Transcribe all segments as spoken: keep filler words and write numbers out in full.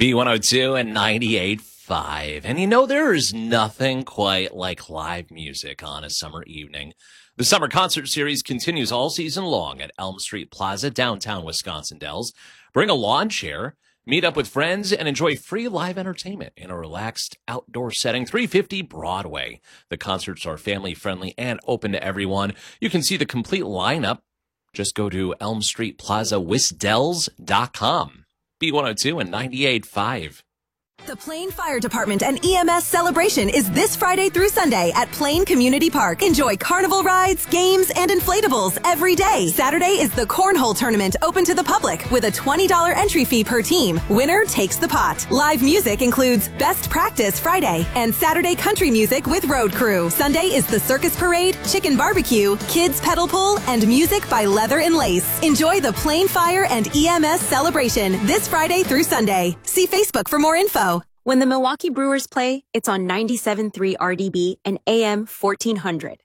B one oh two and ninety-eight point five. And you know, there is nothing quite like live music on a summer evening. The summer concert series continues all season long at Elm Street Plaza, downtown Wisconsin Dells. Bring a lawn chair, meet up with friends, and enjoy free live entertainment in a relaxed outdoor setting. three fifty Broadway. The concerts are family-friendly and open to everyone. You can see the complete lineup. Just go to elm street plaza wisdells dot com. B one oh two and ninety-eight point five. The Plain Fire Department and E M S celebration is this Friday through Sunday at Plain Community Park. Enjoy carnival rides, games, and inflatables every day. Saturday is the Cornhole Tournament open to the public with a twenty dollars entry fee per team. Winner takes the pot. Live music includes Best Practice Friday and Saturday country music with Road Crew. Sunday is the Circus Parade, Chicken Barbecue, Kids Pedal Pull, and music by Leather and Lace. Enjoy the Plain Fire and E M S celebration this Friday through Sunday. See Facebook for more info. When the Milwaukee Brewers play, it's on ninety-seven point three R D B and A M fourteen hundred.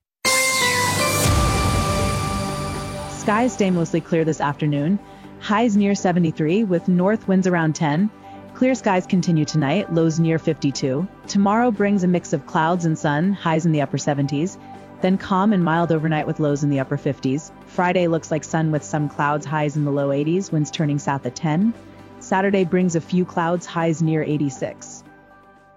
Skies stay mostly clear this afternoon. Highs near seventy-three with north winds around ten. Clear skies continue tonight, lows near fifty-two. Tomorrow brings a mix of clouds and sun, highs in the upper seventies. Then calm and mild overnight with lows in the upper fifties. Friday looks like sun with some clouds, highs in the low eighties, winds turning south at ten. Saturday brings a few clouds, highs near eighty-six.